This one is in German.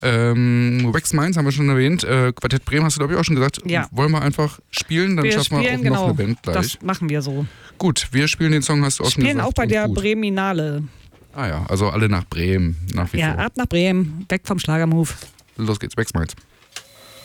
Wax Mainz haben wir schon erwähnt. Quartett Bremen hast du, glaube ich, auch schon gesagt. Ja. Wollen wir einfach spielen? Dann schaffen wir auch noch eine Band gleich. Das machen wir so. Gut, wir spielen den Song, hast du auch schon gesagt. Spielen auch bei der gut. Breminale. Ah ja, also alle nach Bremen, nach wie vor. Ja, ab nach Bremen, weg vom Schlagermove. Los geht's, Wax Mainz.